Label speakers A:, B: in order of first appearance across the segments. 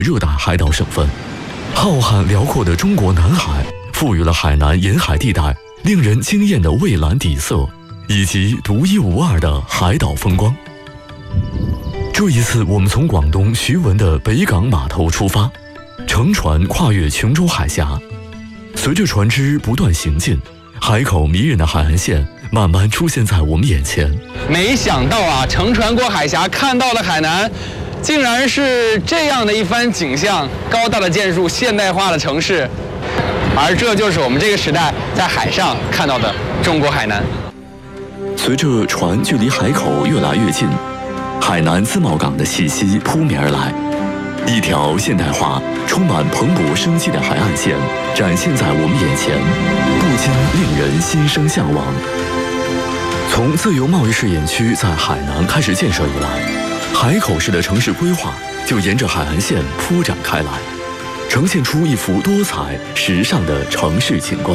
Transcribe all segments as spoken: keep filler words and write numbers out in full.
A: 热带海岛省份。浩瀚辽阔的中国南海赋予了海南沿海地带令人惊艳的蔚蓝底色，以及独一无二的海岛风光。这一次，我们从广东徐闻的北港码头出发，乘船跨越琼州海峡。随着船只不断行进，海口迷人的海岸线慢慢出现在我们眼前。
B: 没想到啊，乘船过海峡看到的海南，竟然是这样的一番景象：高大的建筑，现代化的城市。而这就是我们这个时代在海上看到的中国海南。
A: 随着船距离海口越来越近，海南自贸港的气息扑面而来，一条现代化、充满蓬勃生机的海岸线展现在我们眼前，不禁令人心生向往。从自由贸易试验区在海南开始建设以来，海口市的城市规划就沿着海岸线铺展开来，呈现出一幅多彩时尚的城市景观。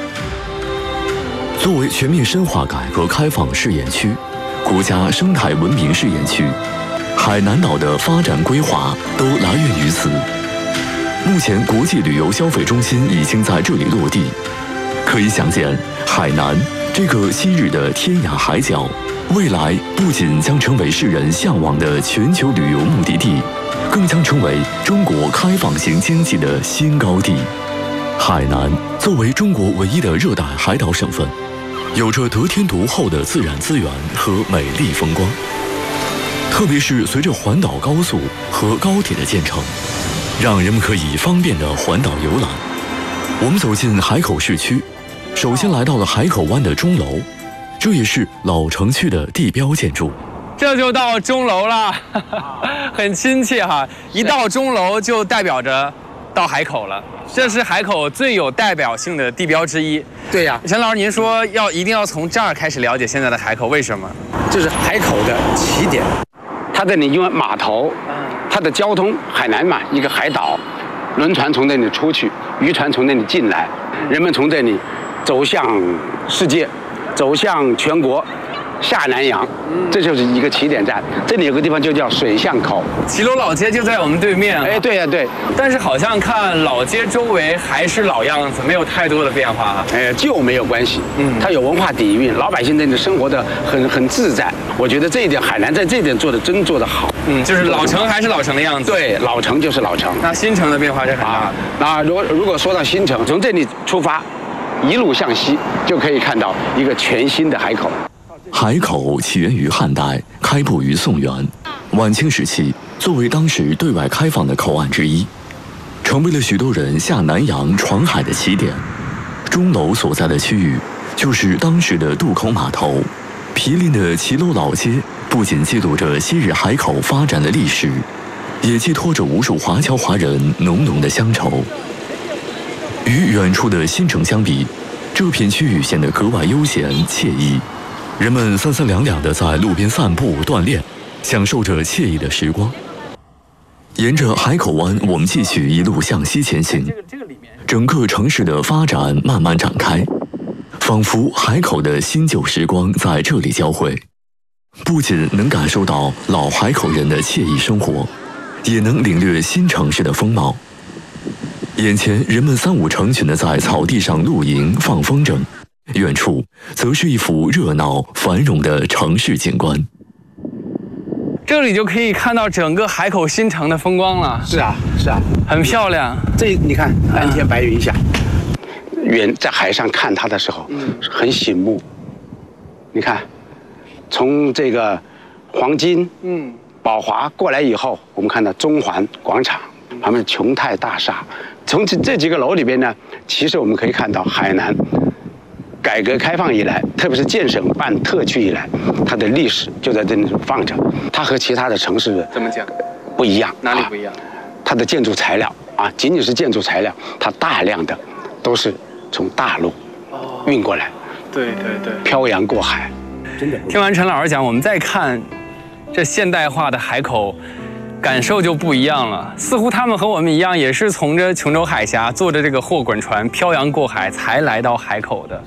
A: 作为全面深化改革开放试验区、国家生态文明试验区，海南岛的发展规划都来源于此。目前，国际旅游消费中心已经在这里落地，可以想见，海南这个昔日的天涯海角，未来不仅将成为世人向往的全球旅游目的地，更将成为中国开放型经济的新高地。海南作为中国唯一的热带海岛省份，有着得天独厚的自然资源和美丽风光。特别是随着环岛高速和高铁的建成，让人们可以方便地环岛游览。我们走进海口市区，首先来到了海口湾的钟楼，这也是老城区的地标建筑。
B: 这就到钟楼了，很亲切哈！一到钟楼就代表着到海口了，这是海口最有代表性的地标之一。
C: 对呀、啊，
B: 陈老师，您说要一定要从这儿开始了解现在的海口，为什么？
C: 这是海口的起点，它的你因为码头，它的交通，海南嘛，一个海岛，轮船从这里出去，渔船从那里进来，人们从这里走向世界，走向全国。下南洋，这就是一个起点站。这里有个地方就叫水巷口，
B: 骑楼老街就在我们对面。
C: 哎，对呀、啊，对。
B: 但是好像看老街周围还是老样子，没有太多的变化。
C: 哎，旧没有关系，嗯，它有文化底蕴，老百姓在这里生活的很很自在。我觉得这一点，海南在这一点做的真做得好。
B: 嗯，就是老城还是老城的样子。
C: 对，老城就是老城。
B: 那新城的变化是很大的。啊、
C: 那如果如果说到新城，从这里出发，一路向西，就可以看到一个全新的海口。
A: 海口起源于汉代，开埠于宋元。晚清时期，作为当时对外开放的口岸之一，成为了许多人下南洋闯海的起点。钟楼所在的区域，就是当时的渡口码头。毗邻的骑楼老街，不仅记录着昔日海口发展的历史，也寄托着无数华侨华人浓浓的乡愁。与远处的新城相比，这片区域显得格外悠闲惬意。人们三三两两地在路边散步锻炼，享受着惬意的时光。沿着海口湾，我们继续一路向西前行。整个城市的发展慢慢展开，仿佛海口的新旧时光在这里交汇。不仅能感受到老海口人的惬意生活，也能领略新城市的风貌。眼前，人们三五成群地在草地上露营放风筝。远处则是一幅热闹繁荣的城市景观，
B: 这里就可以看到整个海口新城的风光了。
C: 是啊，是啊，
B: 很漂亮。
C: 这你看，蓝天白云下，远在海上看它的时候，嗯，很醒目。你看，从这个黄金、嗯、宝华过来以后，我们看到中环广场旁边琼泰大厦。从这这几个楼里边呢，其实我们可以看到海南。改革开放以来，特别是建省办特区以来，它的历史就在这里放着。它和其他的城市
B: 怎么讲
C: 不一样？
B: 哪里不一样？
C: 啊、它的建筑材料啊，仅仅是建筑材料，它大量的都是从大陆运过来。哦、
B: 对对对，
C: 漂洋过海。真的。
B: 听完陈老师讲，我们再看这现代化的海口，感受就不一样了。似乎他们和我们一样，也是从着琼州海峡，坐着这个货滚船漂洋过海，才来到海口的。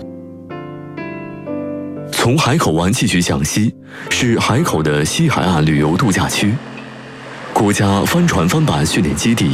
A: 从海口湾继续向西，是海口的西海岸旅游度假区。古国家帆船帆板训练基地